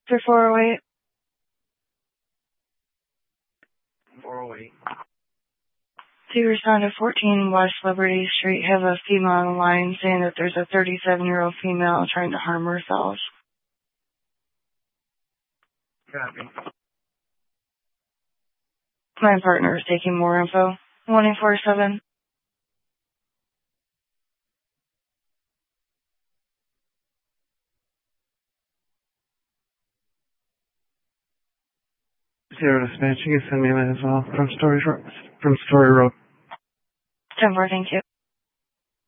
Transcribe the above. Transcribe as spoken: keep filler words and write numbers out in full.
Through four oh eight. four oh eight. To respond to fourteen West Liberty Street, have a female on the line saying that there's a thirty-seven-year-old female trying to harm herself. Copy. My partner is taking more info. one eight four seven. Zero dispatch, you can send me that as well from Story Road. From Story Road. ten four, thank you.